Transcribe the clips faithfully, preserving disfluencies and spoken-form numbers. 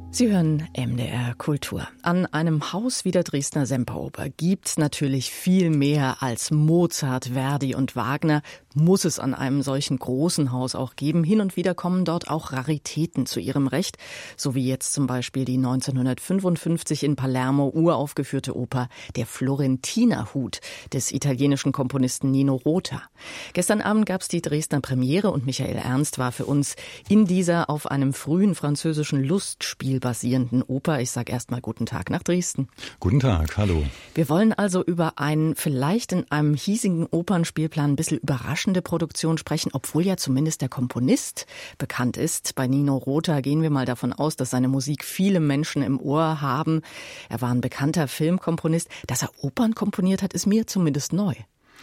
Sie hören M D R Kultur. An einem Haus wie der Dresdner Semperoper gibt's natürlich viel mehr als Mozart, Verdi und Wagner. Muss es an einem solchen großen Haus auch geben. Hin und wieder kommen dort auch Raritäten zu ihrem Recht, so wie jetzt zum Beispiel die neunzehnhundertfünfundfünfzig in Palermo uraufgeführte Oper Der Florentinerhut des italienischen Komponisten Nino Rota. Gestern Abend gab's die Dresdner Premiere und Michael Ernst war für uns in dieser auf einem frühen französischen Lustspiel basierenden Oper. Ich sage erst mal guten Tag nach Dresden. Guten Tag, hallo. Wir wollen also über einen vielleicht in einem hiesigen Opernspielplan ein bisschen überraschende Produktion sprechen, obwohl ja zumindest der Komponist bekannt ist. Bei Nino Rota gehen wir mal davon aus, dass seine Musik viele Menschen im Ohr haben. Er war ein bekannter Filmkomponist. Dass er Opern komponiert hat, ist mir zumindest neu.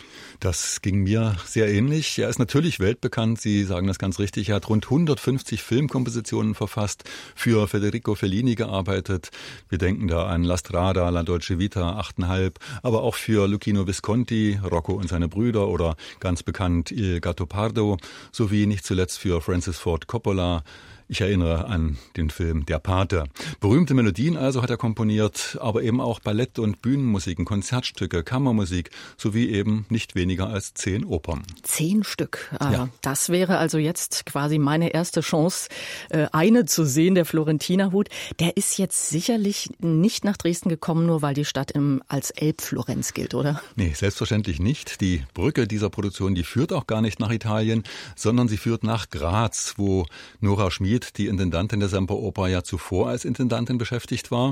Das ging mir sehr ähnlich. Er ist natürlich weltbekannt, Sie sagen das ganz richtig. Er hat rund hundertfünfzig Filmkompositionen verfasst, für Federico Fellini gearbeitet. Wir denken da an La Strada, La Dolce Vita, achteinhalb, aber auch für Luchino Visconti, Rocco und seine Brüder oder ganz bekannt Il Gattopardo, sowie nicht zuletzt für Francis Ford Coppola. Ich erinnere an den Film Der Pate. Berühmte Melodien also hat er komponiert, aber eben auch Ballett- und Bühnenmusiken, Konzertstücke, Kammermusik sowie eben nicht weniger als zehn Opern. Zehn Stück. Ja. Das wäre also jetzt quasi meine erste Chance, eine zu sehen, der Florentinerhut. Der ist jetzt sicherlich nicht nach Dresden gekommen, nur weil die Stadt im, als Elbflorenz gilt, oder? Nee, selbstverständlich nicht. Die Brücke dieser Produktion, die führt auch gar nicht nach Italien, sondern sie führt nach Graz, wo Nora Schmid, die Intendantin der Semperoper, ja zuvor als Intendantin beschäftigt war.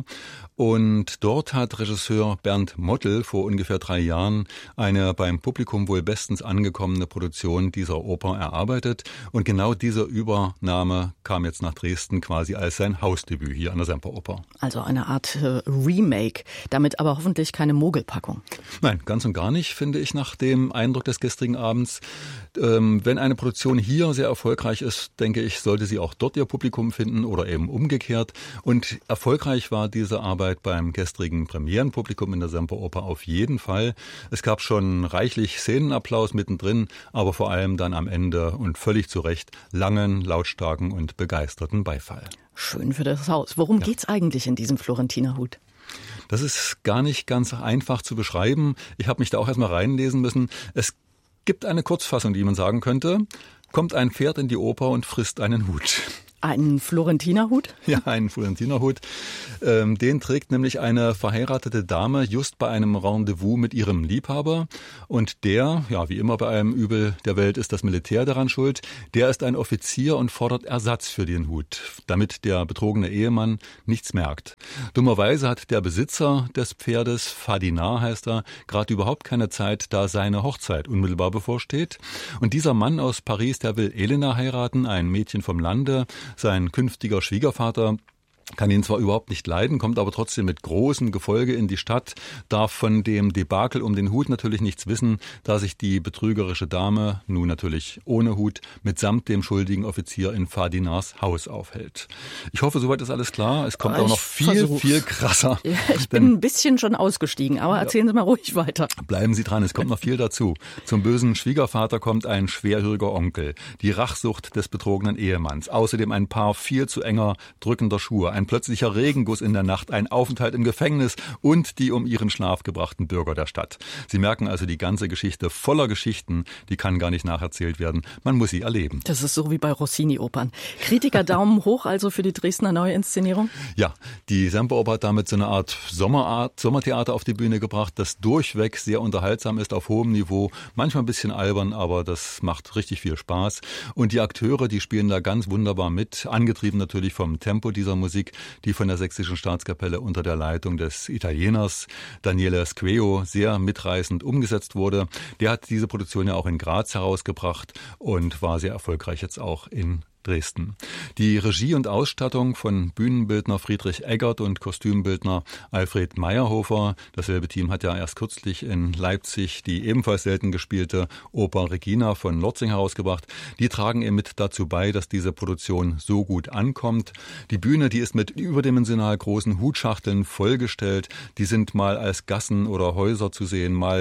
Und dort hat Regisseur Bernd Mottl vor ungefähr drei Jahren eine beim Publikum wohl bestens angekommene Produktion dieser Oper erarbeitet. Und genau diese Übernahme kam jetzt nach Dresden quasi als sein Hausdebüt hier an der Semperoper. Also eine Art äh, Remake, damit aber hoffentlich keine Mogelpackung. Nein, ganz und gar nicht, finde ich, nach dem Eindruck des gestrigen Abends. Ähm, wenn eine Produktion hier sehr erfolgreich ist, denke ich, sollte sie auch dort ihr Publikum finden oder eben umgekehrt. Und erfolgreich war diese Arbeit beim gestrigen Premierenpublikum in der Semperoper auf jeden Fall. Es gab schon reichlich Szenenapplaus mittendrin, aber vor allem dann am Ende und völlig zu Recht langen, lautstarken und begeisterten Beifall. Schön für das Haus. Worum ja. geht's eigentlich in diesem Florentinerhut? Das ist gar nicht ganz einfach zu beschreiben. Ich habe mich da auch erstmal reinlesen müssen. Es gibt eine Kurzfassung, die man sagen könnte. Kommt ein Pferd in die Oper und frisst einen Hut. Einen Florentinerhut? Ja, einen Florentinerhut. Ähm, den trägt nämlich eine verheiratete Dame just bei einem Rendezvous mit ihrem Liebhaber. Und der, ja, wie immer bei einem Übel der Welt ist das Militär daran schuld, der ist ein Offizier und fordert Ersatz für den Hut, damit der betrogene Ehemann nichts merkt. Dummerweise hat der Besitzer des Pferdes, Fadinar heißt er, gerade überhaupt keine Zeit, da seine Hochzeit unmittelbar bevorsteht. Und dieser Mann aus Paris, der will Elena heiraten, ein Mädchen vom Lande. Sein künftiger Schwiegervater kann ihn zwar überhaupt nicht leiden, kommt aber trotzdem mit großem Gefolge in die Stadt, darf von dem Debakel um den Hut natürlich nichts wissen, da sich die betrügerische Dame, nun natürlich ohne Hut, mitsamt dem schuldigen Offizier in Fadinars Haus aufhält. Ich hoffe, soweit ist alles klar. Es kommt ich auch noch viel, versuch's. viel krasser. Ja, ich bin ein bisschen schon ausgestiegen, aber erzählen ja. Sie mal ruhig weiter. Bleiben Sie dran, es kommt noch viel dazu. Zum bösen Schwiegervater kommt ein schwerhöriger Onkel, die Rachsucht des betrogenen Ehemanns, außerdem ein paar viel zu enger, drückender Schuhe, ein plötzlicher Regenguss in der Nacht, ein Aufenthalt im Gefängnis und die um ihren Schlaf gebrachten Bürger der Stadt. Sie merken also, die ganze Geschichte voller Geschichten, die kann gar nicht nacherzählt werden. Man muss sie erleben. Das ist so wie bei Rossini-Opern. Kritiker Daumen hoch also für die Dresdner Neuinszenierung? Ja, die Semperoper hat damit so eine Art Sommerart, Sommertheater auf die Bühne gebracht, das durchweg sehr unterhaltsam ist, auf hohem Niveau, manchmal ein bisschen albern, aber das macht richtig viel Spaß. Und die Akteure, die spielen da ganz wunderbar mit, angetrieben natürlich vom Tempo dieser Musik, die von der Sächsischen Staatskapelle unter der Leitung des Italieners Daniele Squeo sehr mitreißend umgesetzt wurde. Der hat diese Produktion ja auch in Graz herausgebracht und war sehr erfolgreich jetzt auch in Dresden. Die Regie und Ausstattung von Bühnenbildner Friedrich Eggert und Kostümbildner Alfred Meyerhofer. Dasselbe Team hat ja erst kürzlich in Leipzig die ebenfalls selten gespielte Oper Regina von Lorzing herausgebracht. Die tragen eben mit dazu bei, dass diese Produktion so gut ankommt. Die Bühne, die ist mit überdimensional großen Hutschachteln vollgestellt. Die sind mal als Gassen oder Häuser zu sehen, mal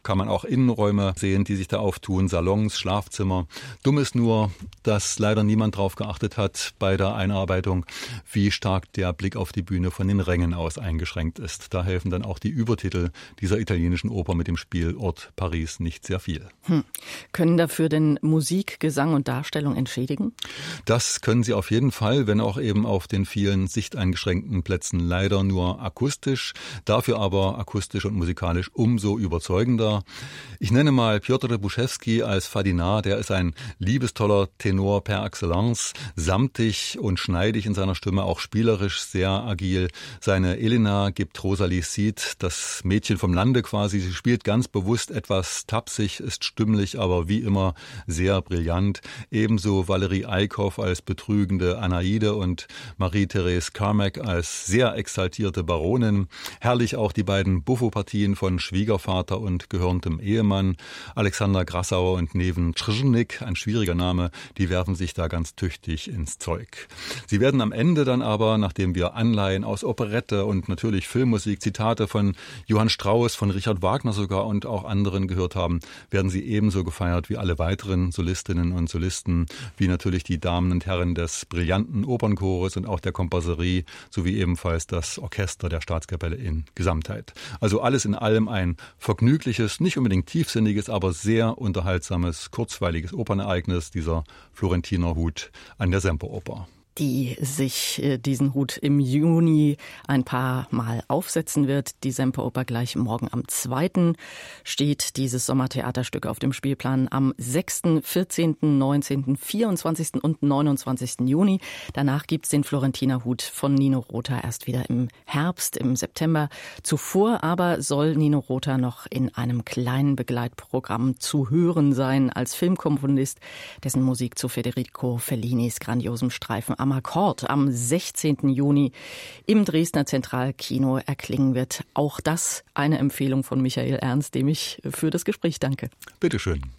kann man auch Innenräume sehen, die sich da auftun, Salons, Schlafzimmer. Dumm ist nur, dass leider niemand drauf geachtet hat bei der Einarbeitung, wie stark der Blick auf die Bühne von den Rängen aus eingeschränkt ist. Da helfen dann auch die Übertitel dieser italienischen Oper mit dem Spielort Paris nicht sehr viel. Hm. Können dafür denn Musik, Gesang und Darstellung entschädigen? Das können sie auf jeden Fall, wenn auch eben auf den vielen sichteingeschränkten Plätzen leider nur akustisch, dafür aber akustisch und musikalisch umso überzeugender. Ich nenne mal Piotr Buschewski als Fadinard, der ist ein liebestoller Tenor per excellence, samtig und schneidig in seiner Stimme, auch spielerisch sehr agil. Seine Elena gibt Rosalie Seed, das Mädchen vom Lande quasi, sie spielt ganz bewusst etwas tapsig, ist stimmlich, aber wie immer sehr brillant. Ebenso Valerie Eickhoff als betrügende Anaide und Marie-Therese Carmack als sehr exaltierte Baronin. Herrlich auch die beiden Buffo-Partien von Schwiegervater und gehörntem Ehemann. Alexander Grassauer und Neven Trznik, ein schwieriger Name, die werfen sich da ganz tüchtig ins Zeug. Sie werden am Ende dann aber, nachdem wir Anleihen aus Operette und natürlich Filmmusik, Zitate von Johann Strauss, von Richard Wagner sogar und auch anderen gehört haben, werden sie ebenso gefeiert wie alle weiteren Solistinnen und Solisten, wie natürlich die Damen und Herren des brillanten Opernchores und auch der Komparserie, sowie ebenfalls das Orchester der Staatskapelle in Gesamtheit. Also alles in allem ein vergnügliches, nicht unbedingt tiefsinniges, aber sehr unterhaltsames, kurzweiliges Opernereignis, dieser Florentiner Hut an der Semperoper. Die sich äh, diesen Hut im Juni ein paar Mal aufsetzen wird. Die Semperoper gleich morgen am zweiten steht dieses Sommertheaterstück auf dem Spielplan am sechsten, vierzehnten, neunzehnten, vierundzwanzigsten und neunundzwanzigsten Juni. Danach gibt's den Florentiner Hut von Nino Rota erst wieder im Herbst, im September. Zuvor aber soll Nino Rota noch in einem kleinen Begleitprogramm zu hören sein als Filmkomponist, dessen Musik zu Federico Fellinis grandiosem Streifen am Akkord am sechzehnten Juni im Dresdner Zentralkino erklingen wird. Auch das eine Empfehlung von Michael Ernst, dem ich für das Gespräch danke. Bitteschön.